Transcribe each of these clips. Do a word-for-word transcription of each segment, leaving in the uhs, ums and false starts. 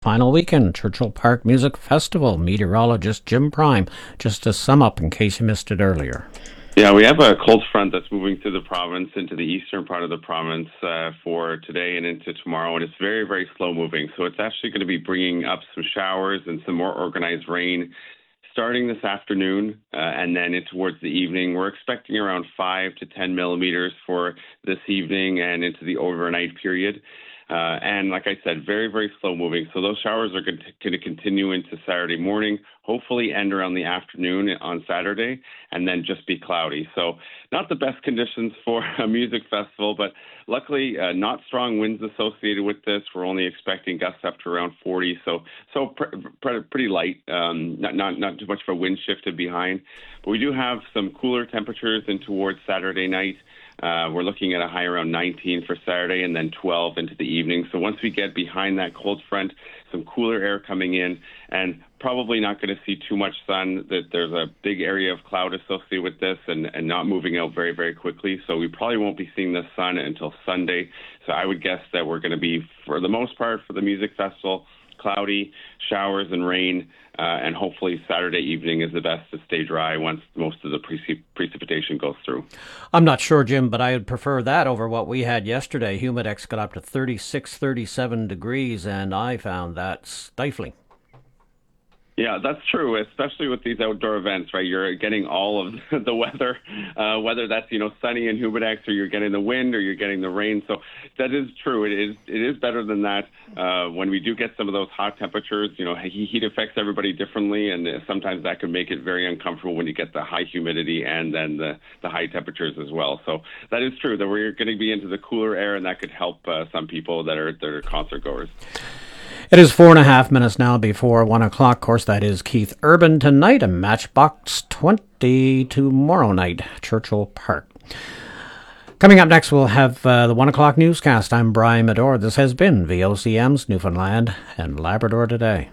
final weekend, Churchill Park Music Festival. Meteorologist Jim Prime, just to sum up in case you missed it earlier. Yeah, we have a cold front that's moving through the province into the eastern part of the province uh, for today and into tomorrow, and it's very, very slow moving. So it's actually going to be bringing up some showers and some more organized rain starting this afternoon uh, and then in towards the evening. We're expecting around five to ten millimeters for this evening and into the overnight period. Uh, and like I said, very, very slow moving. So those showers are going to continue into Saturday morning, hopefully end around the afternoon on Saturday, and then just be cloudy. So not the best conditions for a music festival, but luckily uh, not strong winds associated with this. We're only expecting gusts up to around forty, so so pr- pr- pretty light, um, not, not, not too much of a wind shifted behind. But we do have some cooler temperatures in towards Saturday night. Uh, we're looking at a high around nineteen for Saturday and then twelve into the evening. So once we get behind that cold front, some cooler air coming in and probably not going to see too much sun. That there's a big area of cloud associated with this and, and not moving out very, very quickly. So we probably won't be seeing the sun until Sunday. So I would guess that we're going to be, for the most part, for the music festival, cloudy, showers and rain, uh, and hopefully Saturday evening is the best to stay dry once most of the precip- precipitation goes through. I'm not sure, Jim, but I would prefer that over what we had yesterday. Humidex got up to thirty-six, thirty-seven degrees, and I found that stifling. Yeah, that's true, especially with these outdoor events, right? You're getting all of the weather, uh, whether that's, you know, sunny and humidex, or you're getting the wind, or you're getting the rain. So that is true. It is it is better than that. Uh, when we do get some of those hot temperatures, you know, heat affects everybody differently, and sometimes that can make it very uncomfortable when you get the high humidity and then the, the high temperatures as well. So that is true, that we're going to be into the cooler air, and that could help uh, some people that are, that are concert goers. It is four and a half minutes now before one o'clock. Of course, that is Keith Urban tonight and Matchbox twenty tomorrow night, Churchill Park. Coming up next, we'll have uh, the one o'clock newscast. I'm Brian Medor. This has been V O C M's Newfoundland and Labrador Today.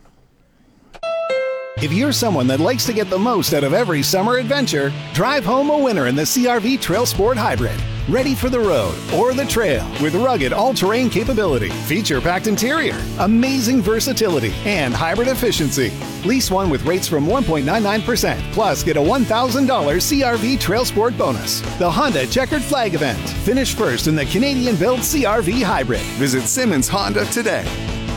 If you're someone that likes to get the most out of every summer adventure, drive home a winner in the C R V Trail Sport Hybrid. Ready for the road or the trail with rugged all-terrain capability, feature-packed interior, amazing versatility, and hybrid efficiency. Lease one with rates from one point nine nine percent, plus get a one thousand dollars C R V Trail Sport bonus. The Honda Checkered Flag event. Finish first in the Canadian-built C R V Hybrid. Visit Simmons Honda today.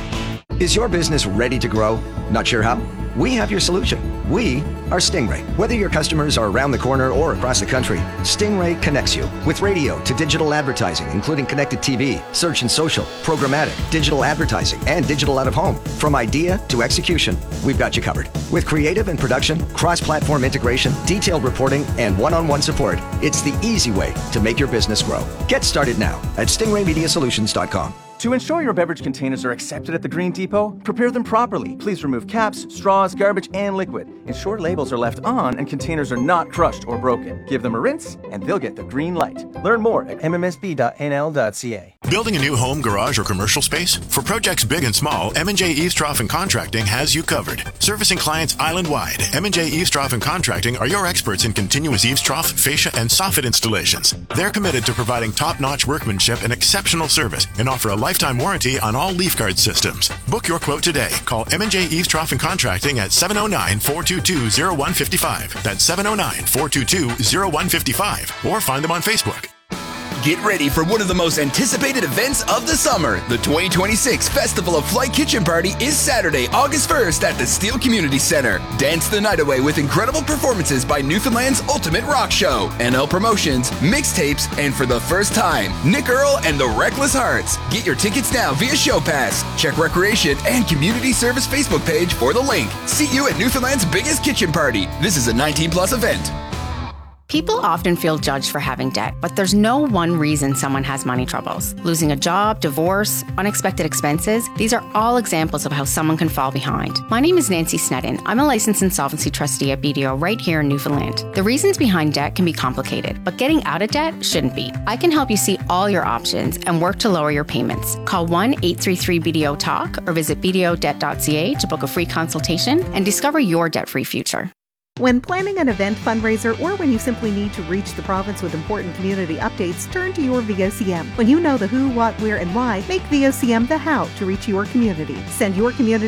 Is your business ready to grow? Not sure how? We have your solution. We are Stingray. Whether your customers are around the corner or across the country, Stingray connects you with radio to digital advertising, including connected T V, search and social, programmatic, digital advertising, and digital out of home. From idea to execution, we've got you covered. With creative and production, cross-platform integration, detailed reporting, and one-on-one support, it's the easy way to make your business grow. Get started now at stingray media solutions dot com. To ensure your beverage containers are accepted at the Green Depot, prepare them properly. Please remove caps, straws, garbage, and liquid. Ensure labels are left on and containers are not crushed or broken. Give them a rinse, and they'll get the green light. Learn more at m m s b dot n l dot c a. Building a new home, garage, or commercial space? For projects big and small, M and J Eavestrough and Contracting has you covered. Servicing clients island-wide, M and J Eavestrough and Contracting are your experts in continuous eavestrough, fascia, and soffit installations. They're committed to providing top-notch workmanship and exceptional service and offer a lifetime warranty on all leaf guard systems. Book your quote today. Call M and J Eavestrough and Contracting at seven oh nine, four two two, oh one five five. That's seven oh nine, four two two, oh one five five. Or find them on Facebook. Get ready for one of the most anticipated events of the summer. The twenty twenty-six Festival of Flight Kitchen Party is Saturday, August first at the Steele Community Center. Dance the night away with incredible performances by Newfoundland's Ultimate Rock Show, N L Promotions, mixtapes, and for the first time, Nick Earl and the Reckless Hearts. Get your tickets now via Show Pass. Check Recreation and Community Service Facebook page for the link. See you at Newfoundland's biggest kitchen party. This is a nineteen plus event. People often feel judged for having debt, but there's no one reason someone has money troubles. Losing a job, divorce, unexpected expenses, these are all examples of how someone can fall behind. My name is Nancy Snedden. I'm a licensed insolvency trustee at B D O right here in Newfoundland. The reasons behind debt can be complicated, but getting out of debt shouldn't be. I can help you see all your options and work to lower your payments. Call one eight three three B D O talk or visit b d o debt dot c a to book a free consultation and discover your debt-free future. When planning an event fundraiser or when you simply need to reach the province with important community updates, turn to your V O C M. When you know the who, what, where, and why, make V O C M the how to reach your community. Send your community